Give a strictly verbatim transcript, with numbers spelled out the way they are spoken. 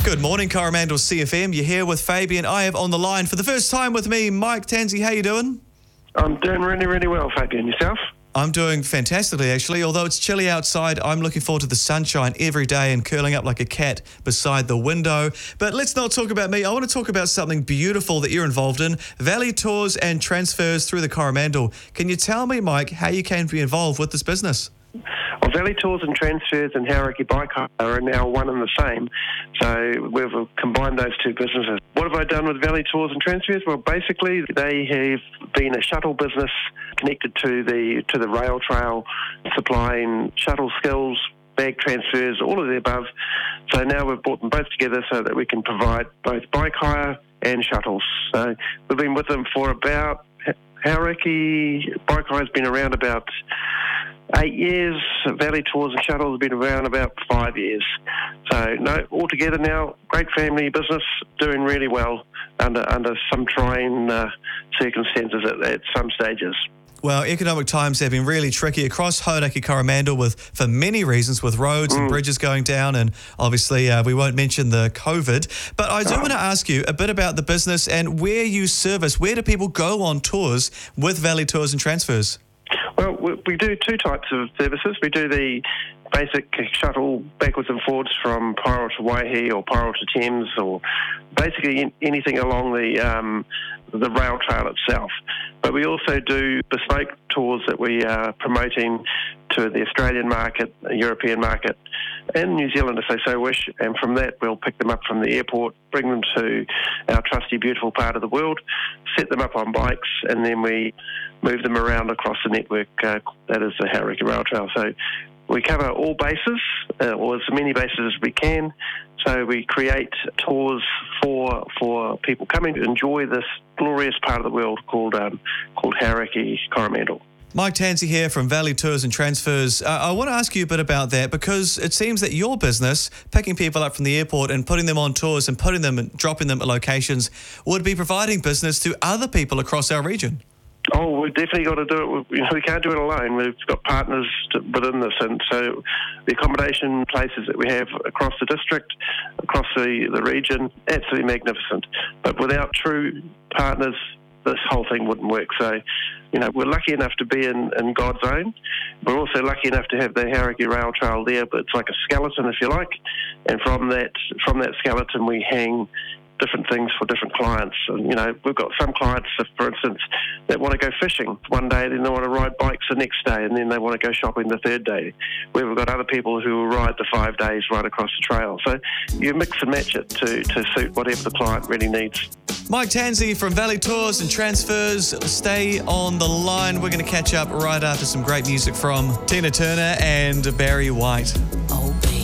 Good morning, Coromandel C F M. You're here with Fabian. I have on the line for the first time with me, Mike Tansey. How you doing? I'm doing really, really well, Fabian. Yourself? I'm doing fantastically, actually. Although it's chilly outside, I'm looking forward to the sunshine every day and curling up like a cat beside the window. But let's not talk about me. I want to talk about something beautiful that you're involved in, Valley Tours and Transfers through the Coromandel. Can you tell me, Mike, how you came to be involved with this business? Well, Valley Tours and Transfers and Hauraki Bike Hire are now one and the same. So we've combined those two businesses. What have I done with Valley Tours and Transfers? Well, basically, they have been a shuttle business connected to the to the rail trail, supplying shuttle skills, bag transfers, all of the above. So now we've brought them both together so that we can provide both bike hire and shuttles. So we've been with them for about, Hauraki Bike Hire has been around about eight years. Valley Tours and Shuttles have been around about five years. So, no, altogether now, great family business, doing really well under under some trying uh, circumstances at, at some stages. Well, economic times have been really tricky across Hauraki Coromandel with, for many reasons, with roads mm. and bridges going down, and obviously uh, we won't mention the COVID. But I do oh. want to ask you a bit about the business and where you service. Where do people go on tours with Valley Tours and Transfers? Well, we do two types of services. We do the basic shuttle backwards and forwards from Paero to Waihi or Paero to Thames, or basically anything along the um, the rail trail itself. But we also do bespoke tours that we are promoting to the Australian market, the European market, and New Zealand if they so wish. And from that, we'll pick them up from the airport, bring them to our trusty, beautiful part of the world, set them up on bikes, and then we move them around across the network. Uh, that is the Hauraki Rail Trail. So we cover all bases, uh, or as many bases as we can. So we create tours for for people coming to enjoy this glorious part of the world called um, called Hauraki Coromandel. Mike Tansey here from Valley Tours and Transfers. Uh, I want to ask you a bit about that because it seems that your business, picking people up from the airport and putting them on tours and putting them and dropping them at locations, would be providing business to other people across our region. Oh, we've definitely got to do it. We, you know, we can't do it alone. We've got partners to, within this, and so the accommodation places that we have across the district, across the, the region, absolutely magnificent. But without true partners, this whole thing wouldn't work. So, you know, we're lucky enough to be in, in God's own. We're also lucky enough to have the Hauraki Rail Trail there, but it's like a skeleton, if you like. And from that, from that skeleton, we hang different things for different clients. And, you know, we've got some clients, for instance, that want to go fishing one day, then they want to ride bikes the next day, and then they want to go shopping the third day. We've got other people who will ride the five days right across the trail. So you mix and match it to, to suit whatever the client really needs. Mike Tansey from Valley Tours and Transfers. Stay on the line. We're going to catch up right after some great music from Tina Turner and Barry White. Oh.